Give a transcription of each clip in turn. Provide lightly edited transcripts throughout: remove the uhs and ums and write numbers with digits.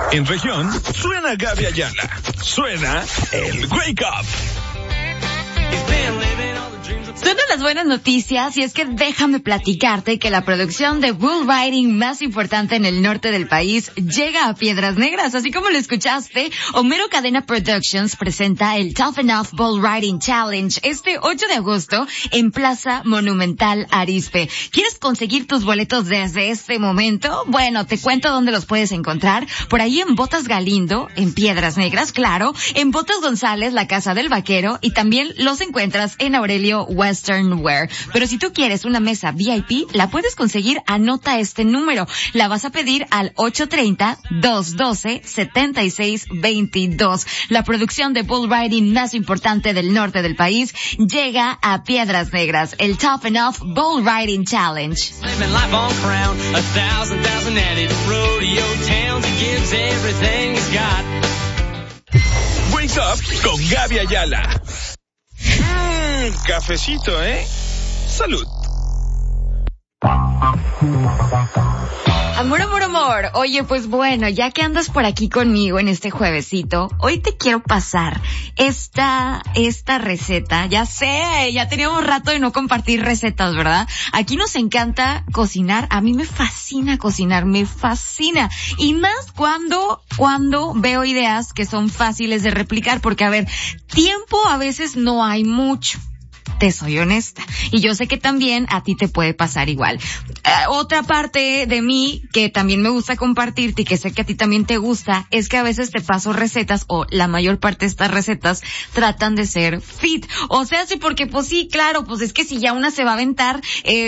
En región, suena Gaby Ayala. Suena el Wake Up. Son las buenas noticias y es que déjame platicarte que la producción de bull riding más importante en el norte del país llega a Piedras Negras. Así como lo escuchaste, Homero Cadena Productions presenta el Tough Enough Bull Riding Challenge este 8 de agosto en Plaza Monumental Arizpe. ¿Quieres conseguir tus boletos desde este momento? Bueno, te cuento dónde los puedes encontrar. Por ahí en Botas Galindo, en Piedras Negras, claro, en Botas González, la Casa del Vaquero, y también los encuentras en Aurelio Western Wear. Pero si tú quieres una mesa VIP, la puedes conseguir. Anota este número. La vas a pedir al 830-212-7622. La producción de bull riding más importante del norte del país llega a Piedras Negras. El Tough Enough Bull Riding Challenge. Wake Up con Gaby Ayala. Cafecito, ¿eh? Salud. Amor, amor, amor. Oye, pues bueno, ya que andas por aquí conmigo en este juevesito, hoy te quiero pasar esta receta. Ya sé, ya teníamos rato de no compartir recetas, ¿verdad? Aquí nos encanta cocinar. A mí me fascina cocinar, me fascina. Y más cuando veo ideas que son fáciles de replicar, porque a ver, tiempo a veces no hay mucho. Te soy honesta. Y yo sé que también a ti te puede pasar igual. Otra parte de mí que también me gusta compartirte y que sé que a ti también te gusta es que a veces te paso recetas, o la mayor parte de estas recetas tratan de ser fit. O sea, sí, porque pues sí, claro, pues es que si ya una se va a aventar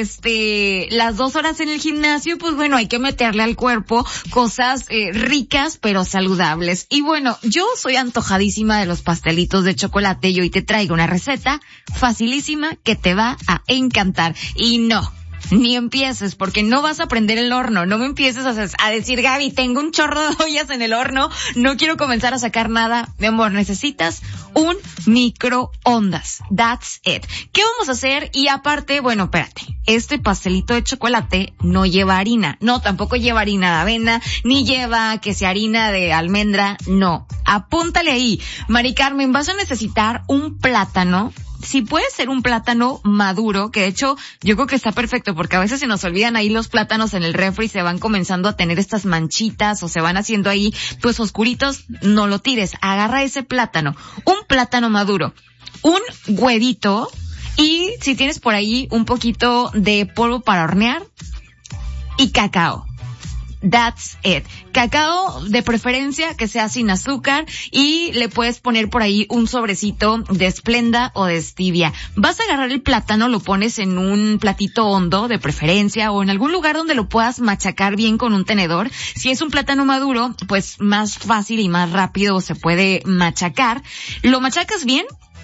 las 2 horas en el gimnasio, pues bueno, hay que meterle al cuerpo cosas ricas pero saludables. Y bueno, yo soy antojadísima de los pastelitos de chocolate y hoy te traigo una receta facilísima que te va a encantar. Y no, ni empieces, porque no vas a prender el horno. No me empieces a decir, Gaby, tengo un chorro de ollas en el horno, no quiero comenzar a sacar nada. Mi amor, necesitas un microondas. That's it. ¿Qué vamos a hacer? Y aparte, bueno, espérate, este pastelito de chocolate no lleva harina. No, tampoco lleva harina de avena, ni lleva que sea harina de almendra. No, apúntale ahí. Mari Carmen, vas a necesitar un plátano. Si puede ser un plátano maduro, que de hecho yo creo que está perfecto, porque a veces se nos olvidan ahí los plátanos en el refri y se van comenzando a tener estas manchitas o se van haciendo ahí pues oscuritos. No lo tires, agarra ese plátano, un plátano maduro, un huevito y si tienes por ahí un poquito de polvo para hornear y cacao. That's it. Cacao de preferencia que sea sin azúcar y le puedes poner por ahí un sobrecito de Splenda o de Stevia. Vas a agarrar el plátano, lo pones en un platito hondo de preferencia o en algún lugar donde lo puedas machacar bien con un tenedor. Si es un plátano maduro, pues más fácil y más rápido se puede machacar. Lo machacas bien.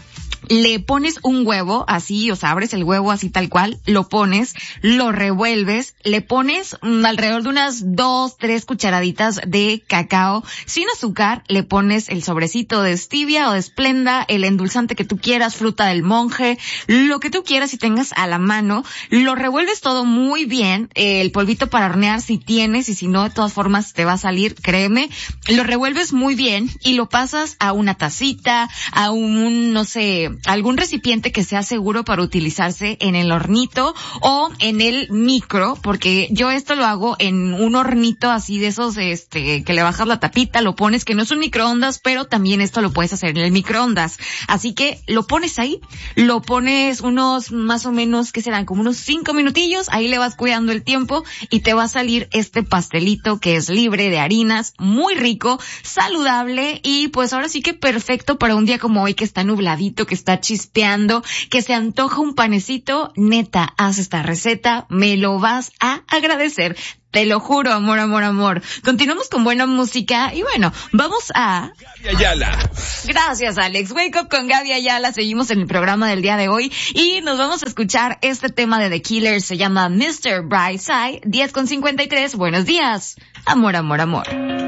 Le pones un huevo, así, o sea, abres el huevo así tal cual, lo pones, lo revuelves, le pones alrededor de unas 2-3 cucharaditas de cacao sin azúcar, le pones el sobrecito de Stevia o de Splenda, el endulzante que tú quieras, fruta del monje, lo que tú quieras y tengas a la mano, lo revuelves todo muy bien, el polvito para hornear si tienes y si no, de todas formas te va a salir, créeme, lo revuelves muy bien y lo pasas a una tacita, a un, no sé, algún recipiente que sea seguro para utilizarse en el hornito o en el micro, porque yo esto lo hago en un hornito así de esos, que le bajas la tapita, lo pones, que no es un microondas, pero también esto lo puedes hacer en el microondas. Así que lo pones ahí, lo pones unos más o menos, ¿qué serán? Como unos 5 minutillos, ahí le vas cuidando el tiempo y te va a salir este pastelito que es libre de harinas, muy rico, saludable y pues ahora sí que perfecto para un día como hoy que está nubladito, que está chispeando, que se antoja un panecito. Neta, haz esta receta, me lo vas a agradecer. Te lo juro, amor, amor, amor. Continuamos con buena música y bueno, vamos a... Gaby Ayala. Gracias, Alex. Wake Up con Gaby Ayala. Seguimos en el programa del día de hoy y nos vamos a escuchar este tema de The Killers. Se llama Mr. Brightside, 10:53. Buenos días. Amor, amor, amor.